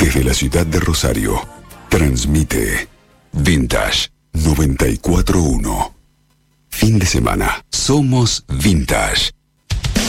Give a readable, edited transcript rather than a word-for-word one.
Desde la ciudad de Rosario, transmite Vintage 94.1. Fin de semana, somos Vintage.